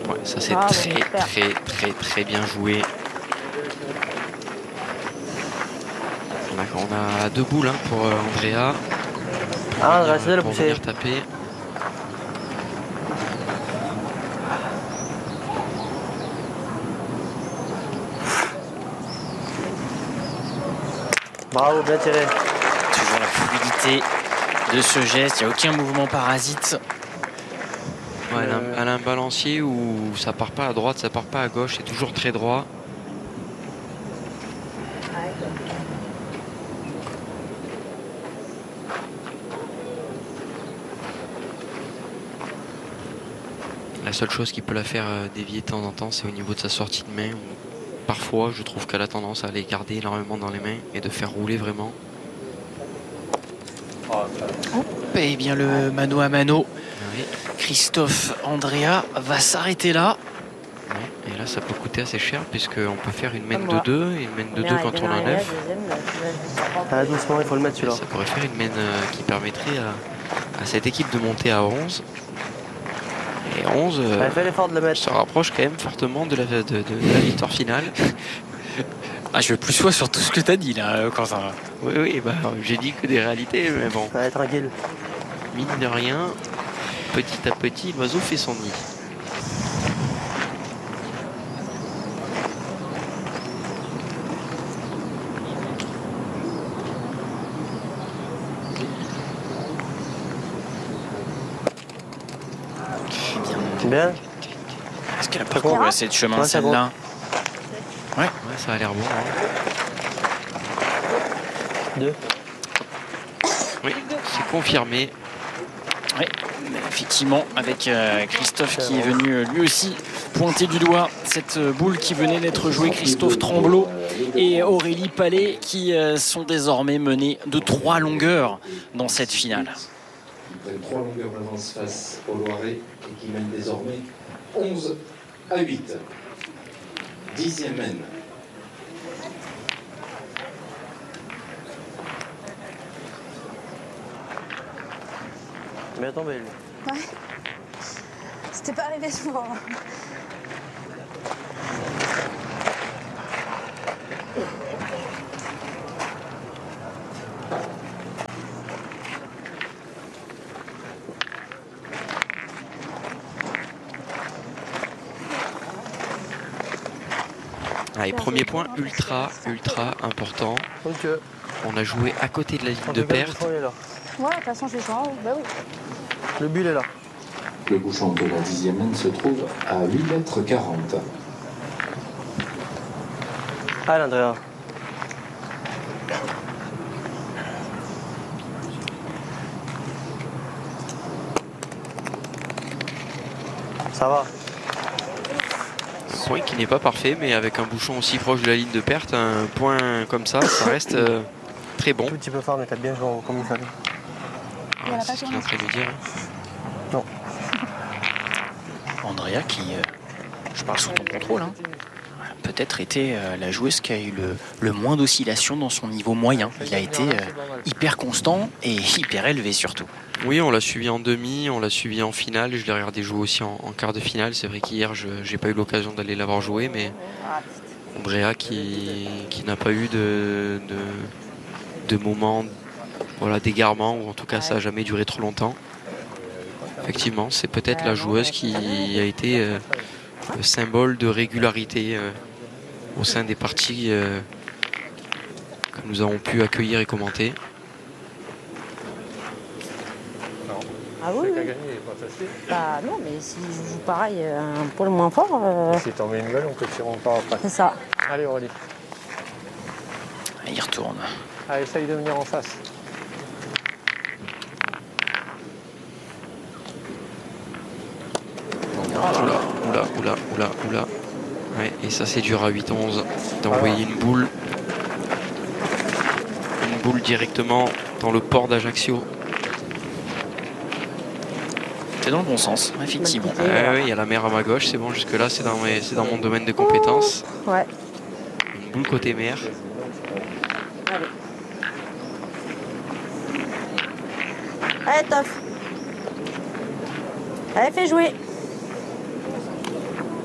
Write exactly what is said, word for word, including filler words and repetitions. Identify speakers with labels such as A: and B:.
A: Ouais, ça c'est
B: Ah,
A: très,
B: bon, super.
A: très, très, très bien joué. On a, on a deux boules hein, pour euh, Andrea. Pour
C: Ah,
A: venir,
C: Andrea, c'est le
A: pour
C: pousser.
A: venir taper.
C: Bravo, bien tiré.
D: Toujours la fluidité de ce geste, il n'y a aucun mouvement parasite.
A: Ouais, elle, a,
C: Euh.
A: elle a un balancier où ça part pas à droite, ça part pas à gauche, c'est toujours très droit. La seule chose qui peut la faire euh, dévier de temps en temps, c'est au niveau de sa sortie de main. Où, parfois, je trouve qu'elle a tendance à les garder énormément dans les mains et de faire rouler vraiment.
D: Et bien le mano à mano,
A: Oui.
D: Christophe Andrea va s'arrêter là.
A: Ouais. Et là, ça peut coûter assez cher puisqu'on peut faire une main
B: Comme
A: de
B: moi.
A: deux et une main de deux
B: Première,
A: quand
B: il
A: on
B: vient
A: a un
B: d'arriver,
A: neuf.
B: la deuxième, la- la-
C: Ah, doucement, il faut le mettre
A: Et
C: celui-là.
A: ça pourrait faire une main euh, qui permettrait à, à cette équipe de monter à onze. Et onze euh,
C: Allez, fais l'effort de le mettre.
A: se rapproche quand même fortement de la, de, de- de la victoire finale.
D: Ah, je veux plus soi sur tout ce que tu as dit là, Quentin.
A: Oui, oui, bah, j'ai dit que des réalités, mais bon,
C: Allez, tranquille.
A: mine de rien, petit à petit, l'oiseau fait son nid.
C: Bien.
D: Est-ce qu'elle a parcouru assez de chemin
C: Ouais, c'est
D: celle-là?
A: Ouais, ça a l'air bon. Hein.
C: Deux.
A: Oui, c'est confirmé.
D: Oui, effectivement, avec euh, Christophe qui est venu euh, lui aussi pointer du doigt cette euh, boule qui venait d'être jouée, Christophe Tremblot et Aurélie Palais qui euh, sont désormais menés de trois longueurs dans cette finale.
E: Ils prennent trois longueurs d'avance face au Loiret et qui mènent désormais onze à huit. Dixième mène.
C: Bien tombé, lui.
F: Ouais. C'était pas arrivé souvent.
A: Allez, premier point ultra, ultra important.
C: Ok.
A: On a joué à côté de la ligne
C: En
A: de
C: tout cas, le
A: perte.
C: bouchon, il est là.
F: Ouais, de toute façon, je suis en haut. Bah oui.
C: Le but, il est là.
E: Le bouchon de la dixième mène se trouve à huit mètres quarante.
C: Allez, Andrea. Ça va.
A: Point qui n'est pas parfait, mais avec un bouchon aussi proche de la ligne de perte, un point comme ça, ça reste euh, très bon.
C: Un tout petit peu fort, mais t'as bien joué comme il fallait.
A: Ah, c'est ce qu'il est en train de nous dire.
C: Non.
D: Andrea qui, euh, je parle sous ton contrôle, hein, a peut-être été euh, la joueuse qui a eu le, le moins d'oscillation dans son niveau moyen. Il a été euh, hyper constant et hyper élevé surtout.
A: Oui, on l'a suivi en demi, on l'a suivi en finale. Je l'ai regardé jouer aussi en, en quart de finale. C'est vrai qu'hier, je n'ai pas eu l'occasion d'aller l'avoir joué, mais Andrea qui, qui n'a pas eu de, de, de moment voilà, d'égarement, ou en tout cas, ça n'a jamais duré trop longtemps. Effectivement, c'est peut-être la joueuse qui a été euh, le symbole de régularité euh, au sein des parties euh, que nous avons pu accueillir et commenter.
B: Ah oui, oui. Bah non, mais si je joue pareil, euh, un poil moins fort, euh,
G: Si t'en mets une gueule, on peut tirer encore après.
B: c'est ça.
G: Allez Aurélie,
D: Il retourne.
G: allez, essaye de venir en face.
A: Oula, oula, oula, oula, oula. Ouais, et ça c'est dur à huit onze d'envoyer une boule. Une boule directement dans le port d'Ajaccio.
D: C'est dans le bon sens, effectivement.
B: Mal piqué.
A: Ah oui, il y a la mer à ma gauche, c'est bon, jusque là c'est dans, mes- c'est dans mon domaine de compétences.
B: Ouais.
A: Une boule côté mer.
B: Allez. Allez, Toff. Allez, fais jouer.